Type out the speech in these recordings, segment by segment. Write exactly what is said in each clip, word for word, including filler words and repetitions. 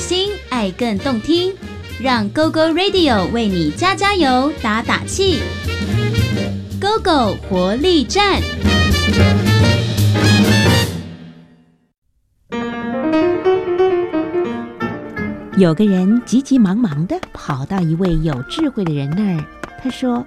心，爱更动听，让 Go Go Radio 为你加加油，打打气。Go Go 活力站。 有个人急急忙忙地跑到一位有智慧的人那儿，他说：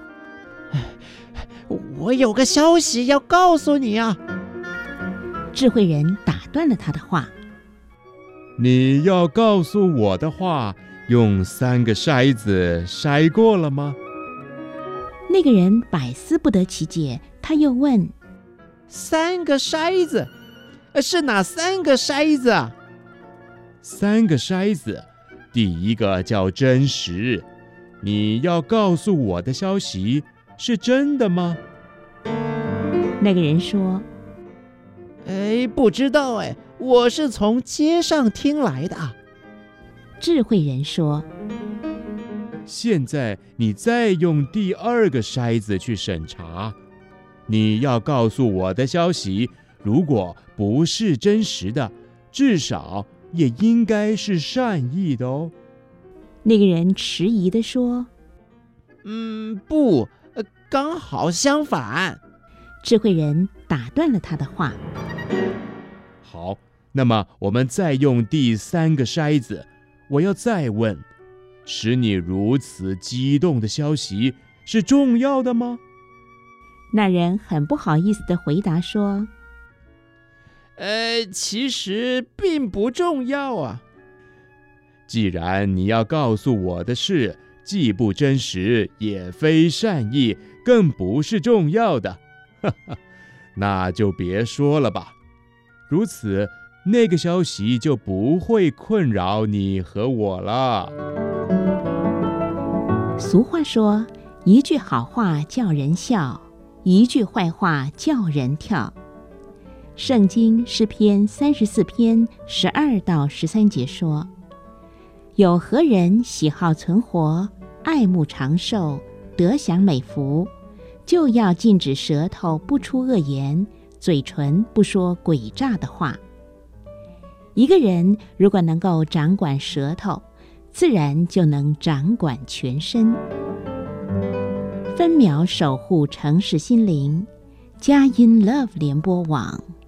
我有个消息要告诉你啊。 智慧人打断了他的话： 你要告诉我的话，用三个筛子筛过了吗？ 那个人百思不得其解，他又问： 三个筛子，是哪三个筛子啊？ 三个筛子，第一个叫真实。你要告诉我的消息是真的吗？ 那个人说： 哎，不知道哎，我是从街上听来的啊。 智慧人说： 现在你再用第二个筛子去审查，你要告诉我的消息，如果不是真实的，至少也应该是善意的哦。 那个人迟疑地说： 嗯，不，刚好相反。 智慧人打断了他的话： 好，那么我们再用第三个筛子，我要再问，使你如此激动的消息是重要的吗？ 那人很不好意思地回答说： 呃，其实并不重要啊。 既然你要告诉我的事既不真实，也非善意，更不是重要的，哈哈，那就别说了吧。如此，那个消息就不会困扰你和我了。 俗话说，一句好话叫人笑，一句坏话叫人跳。圣经诗篇三十四篇十二到十三节说：有何人喜好存活，爱慕长寿，得享美福，就要禁止舌头不出恶言，嘴唇不说诡诈的话。一个人如果能够掌管舌头，自然就能掌管全身。分秒守护城市心灵，佳音 Love 联播网。